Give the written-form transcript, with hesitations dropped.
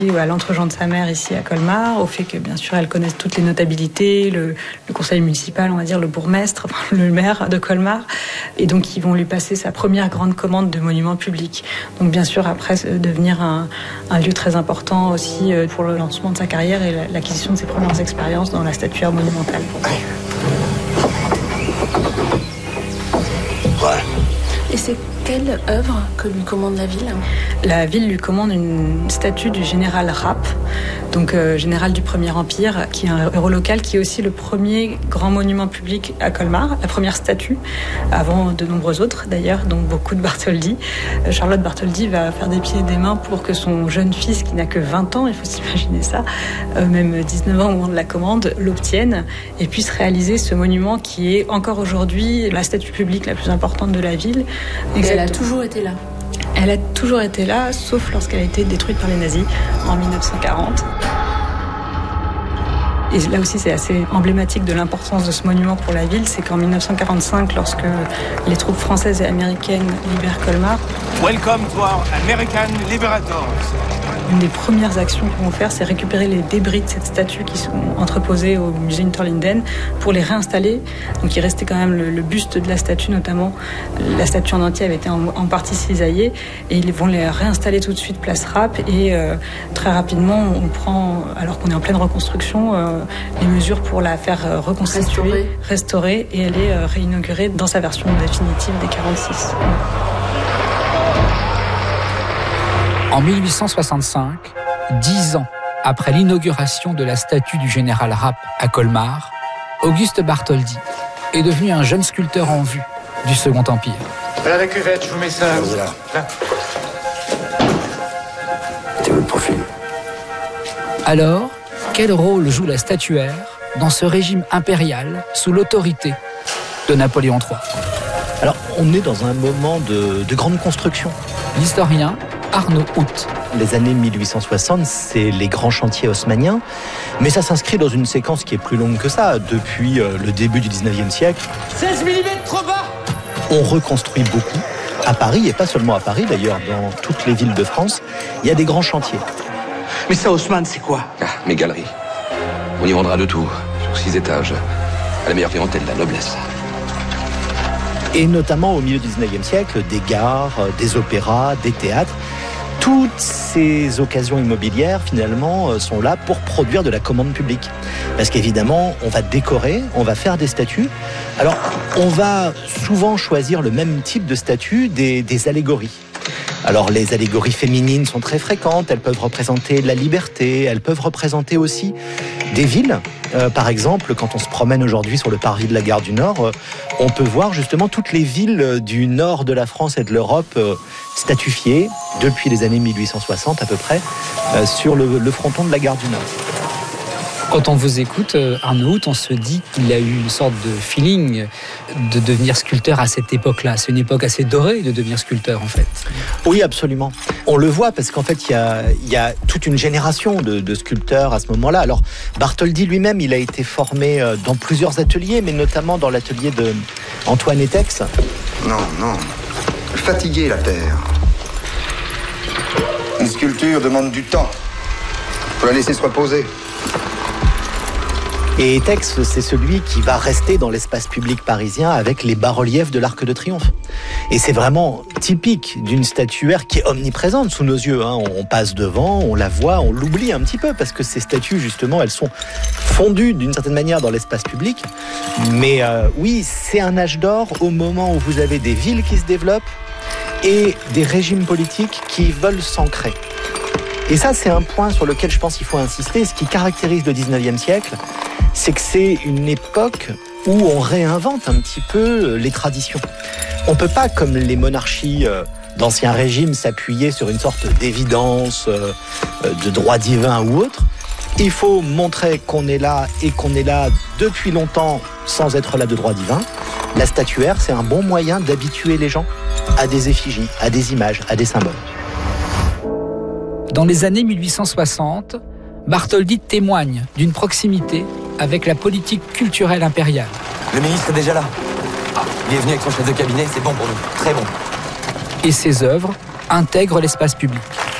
à l'entregent de sa mère ici à Colmar, au fait que bien sûr elle connaisse toutes les notabilités, le conseil municipal, on va dire le bourgmestre, le maire de Colmar, et donc ils vont lui passer sa première grande commande de monuments publics. Donc bien sûr après devenir un lieu très important aussi pour le lancement de sa carrière et l'acquisition de ses premières expériences dans la statuaire monumentale. Ouais. Et c'est quelle œuvre que lui commande la ville ? La ville lui commande une statue du général Rapp, donc général du Premier Empire, qui est un héros local, qui est aussi le premier grand monument public à Colmar, la première statue, avant de nombreux autres d'ailleurs, dont beaucoup de Bartholdi. Charlotte Bartholdi va faire des pieds et des mains pour que son jeune fils, qui n'a que 20 ans, il faut s'imaginer ça, même 19 ans au moment de la commande, l'obtienne et puisse réaliser ce monument qui est encore aujourd'hui la statue publique la plus importante de la ville. Et elle a toujours été là. Elle a toujours été là, sauf lorsqu'elle a été détruite par les nazis en 1940. Et là aussi, c'est assez emblématique de l'importance de ce monument pour la ville, c'est qu'en 1945, lorsque les troupes françaises et américaines libèrent Colmar, Welcome to our American Liberators. Une des premières actions qu'ils vont faire, c'est récupérer les débris de cette statue qui sont entreposés au musée Unterlinden pour les réinstaller. Donc il restait quand même le buste de la statue notamment. La statue en entier avait été en partie cisaillée et ils vont les réinstaller tout de suite place Rapp et très rapidement on prend, alors qu'on est en pleine reconstruction, les mesures pour la faire reconstituer, restaurer et elle est réinaugurée dans sa version définitive des 46. En 1865, 10 ans après l'inauguration de la statue du général Rapp à Colmar, Auguste Bartholdi est devenu un jeune sculpteur en vue du Second Empire. Voilà la cuvette, je vous mets ça. Là. T'es où le profil ? Alors, quel rôle joue la statuaire dans ce régime impérial sous l'autorité de Napoléon III ? Alors, on est dans un moment de grande construction. L'historien Arnaud Hout. Les années 1860, c'est les grands chantiers haussmanniens, mais ça s'inscrit dans une séquence qui est plus longue que ça, depuis le début du 19e siècle. 16 mm trop bas. On reconstruit beaucoup, à Paris, et pas seulement à Paris d'ailleurs, dans toutes les villes de France, il y a des grands chantiers. Mais ça, Haussmann, c'est quoi ? Mes galeries. On y vendra de tout, sur 6 étages, à la meilleure clientèle de la noblesse. Et notamment au milieu du 19e siècle, des gares, des opéras, des théâtres. Toutes ces occasions immobilières, finalement, sont là pour produire de la commande publique. Parce qu'évidemment, on va décorer, on va faire des statues. Alors, on va souvent choisir le même type de statue, des allégories. Alors, les allégories féminines sont très fréquentes. Elles peuvent représenter la liberté. Elles peuvent représenter aussi des villes. Par exemple, quand on se promène aujourd'hui sur le parvis de la gare du Nord, on peut voir justement toutes les villes du nord de la France et de l'Europe statuifiées depuis les années 1860 à peu près sur le fronton de la gare du Nord. Quand on vous écoute, Arnaud Hout, on se dit qu'il a eu une sorte de feeling de devenir sculpteur à cette époque-là. C'est une époque assez dorée de devenir sculpteur, en fait. Oui, absolument. On le voit parce qu'en fait, il y a toute une génération de sculpteurs à ce moment-là. Alors, Bartholdi lui-même, il a été formé dans plusieurs ateliers, mais notamment dans l'atelier de Antoine Etex. Non. Fatiguer la terre. Une sculpture demande du temps. Faut la laisser se reposer. Et Etex, c'est celui qui va rester dans l'espace public parisien avec les bas-reliefs de l'Arc de Triomphe. Et c'est vraiment typique d'une statuaire qui est omniprésente sous nos yeux. On passe devant, on la voit, on l'oublie un petit peu parce que ces statues, justement, elles sont fondues d'une certaine manière dans l'espace public. Mais oui, c'est un âge d'or au moment où vous avez des villes qui se développent et des régimes politiques qui veulent s'ancrer. Et ça, c'est un point sur lequel je pense qu'il faut insister. Ce qui caractérise le 19e siècle, c'est que c'est une époque où on réinvente un petit peu les traditions. On ne peut pas, comme les monarchies d'Ancien Régime, s'appuyer sur une sorte d'évidence, de droit divin ou autre. Il faut montrer qu'on est là et qu'on est là depuis longtemps sans être là de droit divin. La statuaire, c'est un bon moyen d'habituer les gens à des effigies, à des images, à des symboles. Dans les années 1860, Bartholdi témoigne d'une proximité avec la politique culturelle impériale. Le ministre est déjà là. Il est venu avec son chef de cabinet, c'est bon pour nous, très bon. Et ses œuvres intègrent l'espace public.